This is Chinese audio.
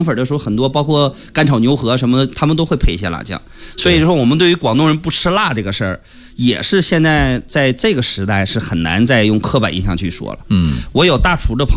粉的时候，很多包括干炒牛河什么的，他们都会配一些辣酱。所以说，我们对于广东人不吃辣这个事儿，也是现在在这个时代是很难再用刻板印象去说了。我有大厨的朋友。